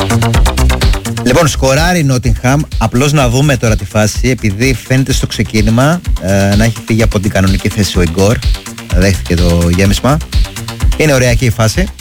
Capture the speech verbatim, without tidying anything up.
Λοιπόν, σκοράρει η Νότιγχαμ. Απλώς να δούμε τώρα τη φάση, επειδή φαίνεται στο ξεκίνημα ε, να έχει φύγει από την κανονική θέση ο Ιγκόρ. Δέχτηκε το γέμισμα. Είναι ωραία και η φάση.